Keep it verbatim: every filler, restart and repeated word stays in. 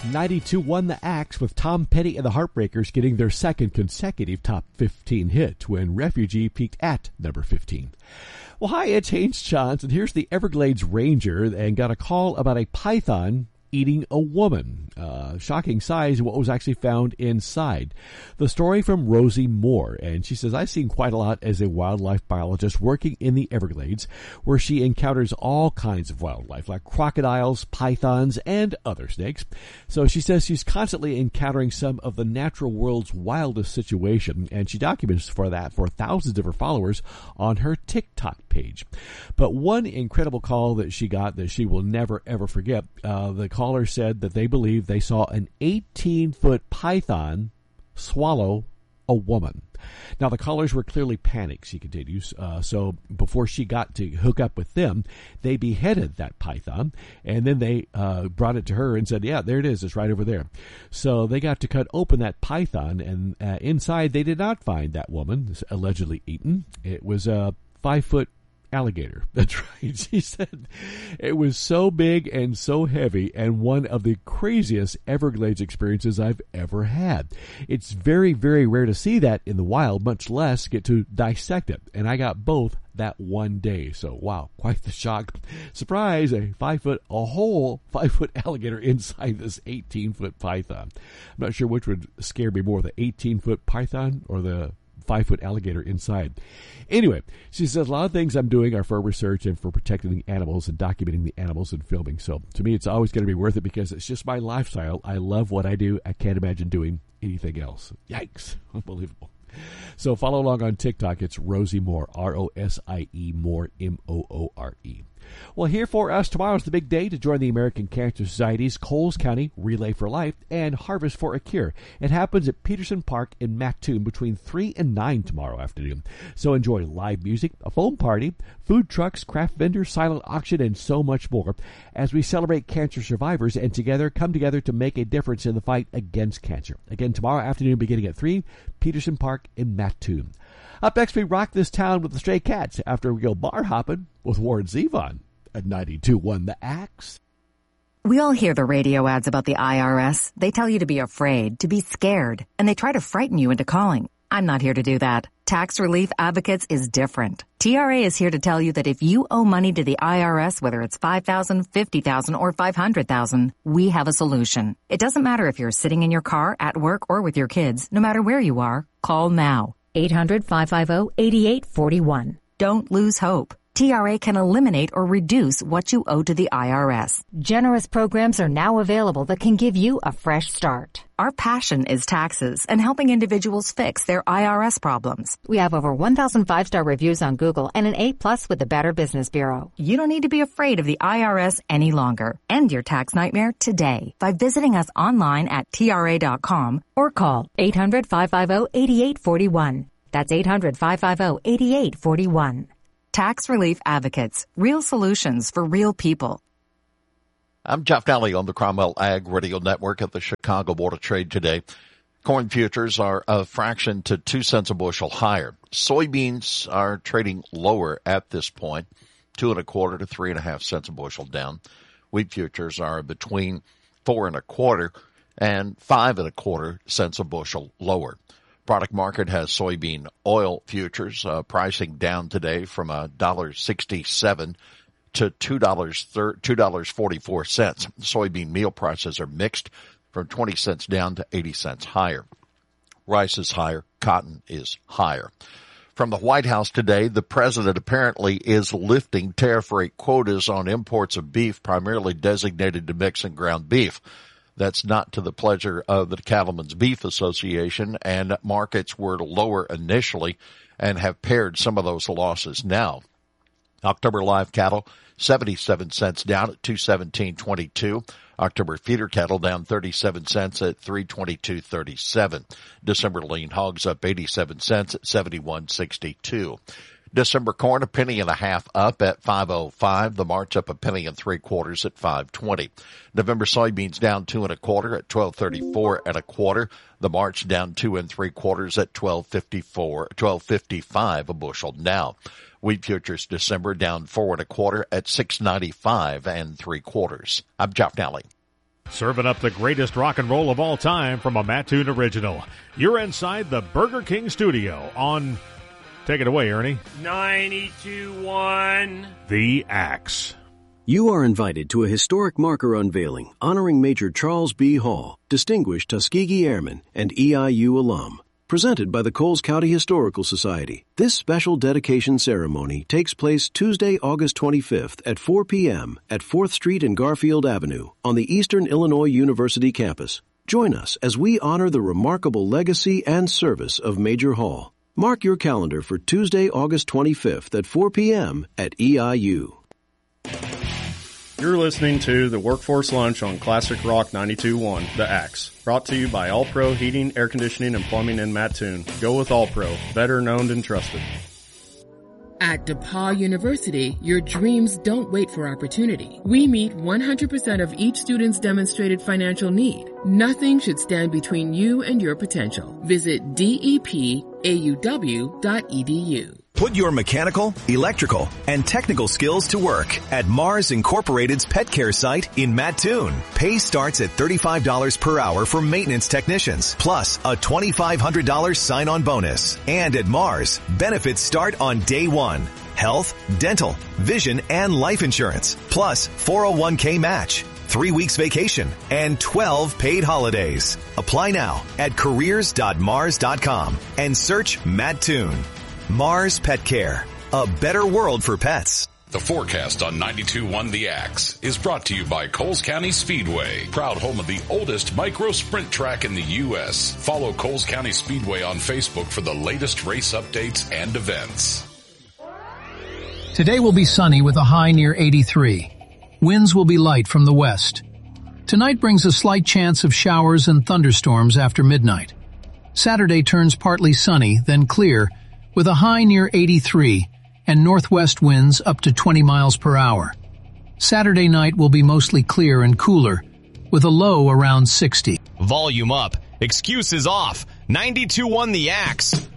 ninety-two won the Axe, with Tom Petty and the Heartbreakers getting their second consecutive top fifteen hit when Refugee peaked at number fifteen. Well, hi, it's Haynes Chance, and here's the Everglades Ranger, and got a call about a python eating a woman. Uh, shocking size, what was actually found inside. The story from Rosie Moore, and she says, I've seen quite a lot as a wildlife biologist working in the Everglades, where she encounters all kinds of wildlife, like crocodiles, pythons, and other snakes. So she says she's constantly encountering some of the natural world's wildest situation, and she documents for that for thousands of her followers on her TikTok page. But one incredible call that she got that she will never ever forget, uh, the caller said that they believe they saw an eighteen-foot python swallow a woman. Now, the callers were clearly panicked, she continues. Uh, so before she got to hook up with them, they beheaded that python, and then they uh, brought it to her and said, yeah, there it is. It's right over there. So they got to cut open that python, and uh, inside they did not find that woman allegedly eaten. It was a five-foot alligator. That's right. She said it was so big and so heavy, and one of the craziest Everglades experiences I've ever had. It's very, very rare to see that in the wild, much less get to dissect it. And I got both that one day. So, wow, quite the shock. Surprise, a five foot, a whole five foot alligator inside this eighteen foot python. I'm not sure which would scare me more, the eighteen foot python or the five-foot alligator inside. Anyway, she says, a lot of things I'm doing are for research and for protecting the animals and documenting the animals and filming. So to me, it's always going to be worth it because it's just my lifestyle. I love what I do. I can't imagine doing anything else. Yikes. Unbelievable. So follow along on TikTok. It's Rosie Moore, R O S I E Moore, M O O R E. Well, here for us tomorrow is the big day to join the American Cancer Society's Coles County Relay for Life and Harvest for a Cure. It happens at Peterson Park in Mattoon between three and nine tomorrow afternoon. So enjoy live music, a foam party, food trucks, craft vendors, silent auction, and so much more as we celebrate cancer survivors and together come together to make a difference in the fight against cancer. Again, tomorrow afternoon beginning at three, Peterson Park in Mattoon. Up next, we rock this town with the Stray Cats after we go bar hopping with Warren Zevon at ninety-two one The Axe. We all hear the radio ads about the I R S. They tell you to be afraid, to be scared, and they try to frighten you into calling. I'm not here to do that. Tax Relief Advocates is different. T R A is here to tell you that if you owe money to the I R S, whether it's five thousand dollars, fifty thousand dollars, or five hundred thousand dollars, we have a solution. It doesn't matter if you're sitting in your car, at work, or with your kids. No matter where you are, call now. eight hundred, five five zero, eight eight four one. Don't lose hope. T R A can eliminate or reduce what you owe to the I R S. Generous programs are now available that can give you a fresh start. Our passion is taxes and helping individuals fix their I R S problems. We have over one thousand five-star reviews on Google and an A plus with the Better Business Bureau. You don't need to be afraid of the I R S any longer. End your tax nightmare today by visiting us online at T R A dot com or call eight hundred, five five zero, eight eight four one. That's eight hundred, five five zero, eight eight four one. Tax Relief Advocates. Real solutions for real people. I'm Jeff Daly on the Cromwell Ag Radio Network at the Chicago Board of Trade today. Corn futures are a fraction to two cents a bushel higher. Soybeans are trading lower at this point, two and a quarter to three and a half cents a bushel down. Wheat futures are between four and a quarter and five and a quarter cents a bushel lower. Product market has soybean oil futures uh, pricing down today from one dollar sixty-seven to two dollars two dollars and forty-four cents. Soybean meal prices are mixed from twenty cents down to eighty cents higher. Rice is higher. Cotton is higher. From the White House today, the president apparently is lifting tariff rate quotas on imports of beef, primarily designated to mixed and ground beef. That's not to the pleasure of the Cattlemen's Beef Association, and markets were lower initially and have pared some of those losses now. October live cattle, seventy-seven cents down at two seventeen twenty-two. October feeder cattle down thirty-seven cents at three twenty-two thirty-seven. December lean hogs up eighty-seven cents at seventy-one sixty-two. December corn a penny and a half up at five oh five. The March up a penny and three quarters at five twenty. November soybeans down two and a quarter at twelve thirty-four and a quarter. The March down two and three quarters at twelve fifty-four, twelve fifty-five a bushel now. Wheat futures December down four and a quarter at six ninety-five and three quarters. I'm Jeff Nally. serving up the greatest rock and roll of all time from a Mattoon original. You're inside the Burger King studio on, take it away, Ernie. ninety-two point one The Axe. You are invited to a historic marker unveiling honoring Major Charles B. Hall, distinguished Tuskegee Airman and E I U alum. Presented by the Coles County Historical Society, this special dedication ceremony takes place Tuesday, August twenty-fifth at four p.m. at fourth Street and Garfield Avenue on the Eastern Illinois University campus. Join us as we honor the remarkable legacy and service of Major Hall. Mark your calendar for Tuesday, August twenty-fifth at four p.m. at E I U. You're listening to the Workforce Lunch on Classic Rock ninety-two point one, The Axe. Brought to you by All Pro Heating, Air Conditioning, and Plumbing in Mattoon. Go with All Pro, better known and trusted. At DePaul University, your dreams don't wait for opportunity. We meet one hundred percent of each student's demonstrated financial need. Nothing should stand between you and your potential. Visit D E P A U W dot E D U. Put your mechanical, electrical, and technical skills to work at Mars Incorporated's pet care site in Mattoon. Pay starts at thirty-five dollars per hour for maintenance technicians, plus a twenty-five hundred dollars sign-on bonus. And at Mars, benefits start on day one. Health, dental, vision, and life insurance, plus four oh one k match, three weeks vacation, and twelve paid holidays. Apply now at careers dot mars dot com and search Mattoon. Mars Pet Care, a better world for pets. The forecast on ninety-two point one The Axe is brought to you by Coles County Speedway, proud home of the oldest micro sprint track in the U S Follow Coles County Speedway on Facebook for the latest race updates and events. Today will be sunny with a high near eighty-three. Winds will be light from the west. Tonight brings a slight chance of showers and thunderstorms after midnight. Saturday turns partly sunny, then clear, with a high near eighty-three and northwest winds up to twenty miles per hour. Saturday night will be mostly clear and cooler, with a low around sixty. Volume up. Excuses off. ninety-two point one The Axe.